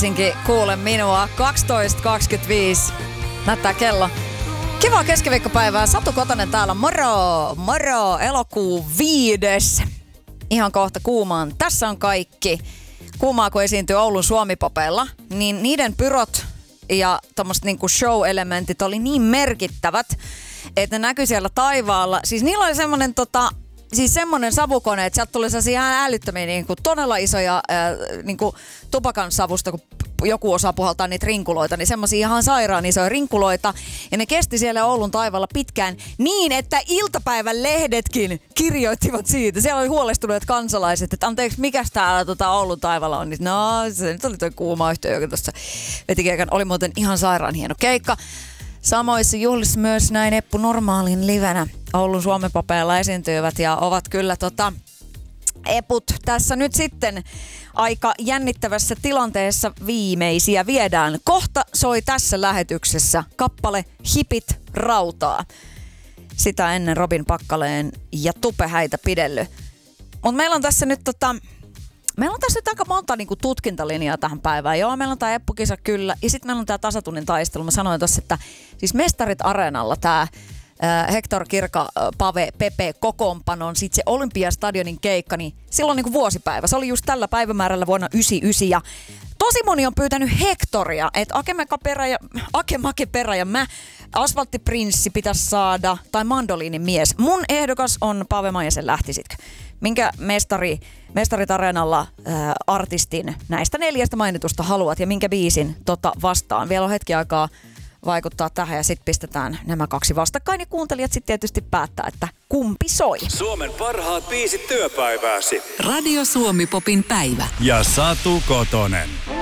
Kuule minua, 12.25 näyttää kello. Kivaa keskiviikkopäivää, Satu Kotonen täällä, moro, elokuun 5. Ihan kohta kuumaan, tässä on kaikki. Kuumaa kun esiintyy Oulun Suomi-popeilla, niin niiden pyrot ja tommoset niinku show-elementit oli niin merkittävät, että ne näkyi siellä taivaalla. Siis niillä oli semmonen savukone, että sieltä tuli sellaisia ihan älyttömiä niinku todella isoja niinku tupakan savusta, kun joku osaa puhaltaa niitä rinkuloita, niin semmosia ihan sairaan isoja rinkuloita. Ja ne kesti siellä Oulun taivaalla pitkään niin, että iltapäivän lehdetkin kirjoittivat siitä. Siellä oli huolestuneet kansalaiset, että anteeksi, mikäs täällä Oulun taivaalla on. Niin, no, se nyt oli toi kuuma yhtiö, joka tuossa veti keikan. Oli muuten ihan sairaan hieno keikka. Samoissa juhlissa myös näin Eppu Normaalin livenä Oulun Suomi-popeilla esiintyivät ja ovat kyllä Eput tässä nyt sitten aika jännittävässä tilanteessa viimeisiä viedään. Kohta soi tässä lähetyksessä kappale Hipit rautaa. Sitä ennen Robin Pakkaleen ja Tupe Häitä pidelly. Mutta meillä on tässä nyt aika monta niinku tutkintalinjaa tähän päivään. Joo, meillä on tää Eppu-kisa kyllä. Ja sitten meillä on tää tasatunnin taistelu. Mä sanoin tossa, että siis Mestarit Areenalla tää Hector Kirka, Pave, Pepe kokoonpanon, sitten se Olympiastadionin keikka, niin silloin niinku vuosipäivä. Se oli just tällä päivämäärällä vuonna 1999 ja tosi moni on pyytänyt Hectoria, että Ake Make Perä ja mä, Asfalttiprinssi pitäisi saada, tai Mandoliinin mies. Mun ehdokas on Pave Maijasen Lähtisitkö. Minkä Mestarit Areenalla artistin näistä 4 mainitusta haluat ja minkä biisin vastaan. Vielä on hetki aikaa vaikuttaa tähän ja sitten pistetään nämä 2 vastakkain ja kuuntelijat sitten tietysti päättää, että kumpi soi. Suomen parhaat biisit työpäivääsi. Radio Suomi Popin päivä. Ja Satu Kotonen.